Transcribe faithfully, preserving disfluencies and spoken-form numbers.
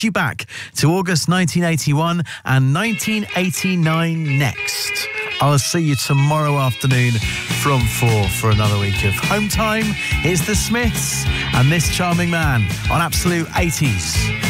You back to August nineteen eighty-one and nineteen eighty-nine next. I'll see you tomorrow afternoon from four for another week of Home Time. It's the Smiths and this charming man on Absolute eighties.